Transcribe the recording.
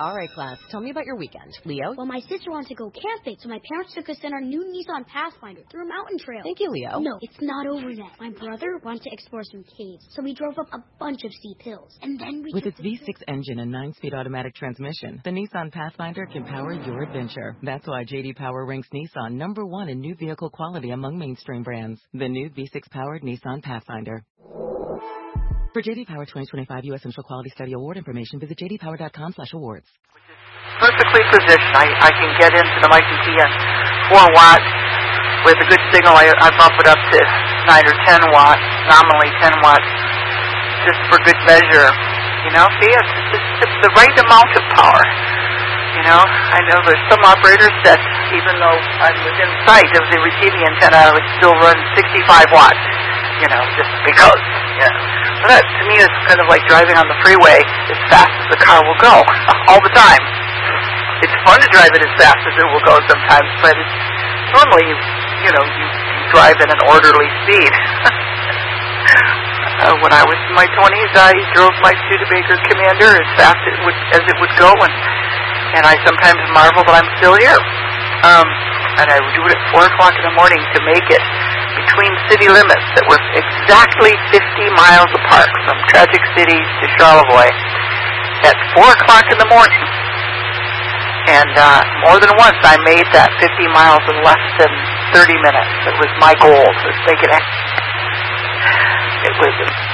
All right, class. Tell me about your weekend. Leo? Well, my sister wanted to go camping, so my parents took us in our new Nissan Pathfinder through a mountain trail. Thank you, Leo. No, it's not over yet. My brother wanted to explore some caves, so we drove up a bunch of steep hills. And then we With its V6 engine and 9-speed automatic transmission, the Nissan Pathfinder can power your adventure. That's why J.D. Power ranks Nissan #1 in new vehicle quality among mainstream brands. The new V6-powered Nissan Pathfinder. For J.D. Power 2025 U.S. Central Quality Study Award information, visit jdpower.com/awards. Perfectly positioned. I can get into the mic and key at 4 watts. With a good signal, I bump it up to 9 or 10 watts, nominally 10 watts, just for good measure. You know, see, it's the right amount of power. You know, I know there's some operators that, even though I'm within sight of the receiving antenna, I would still run 65 watts, you know, just because, you know. But that, to me, is kind of like driving on the freeway as fast as the car will go, all the time. It's fun to drive it as fast as it will go sometimes, but it's, normally, you drive at an orderly speed. When I was in my 20s, I drove my Studebaker Commander as fast as it would go, and I sometimes marvel that I'm still here. And I would do it at 4 o'clock in the morning to make it between city limits that were exactly 50 miles apart from Tragic City to Charlevoix at 4 o'clock in the morning. And more than once I made that 50 miles in less than 30 minutes. It was my goal to make it. It was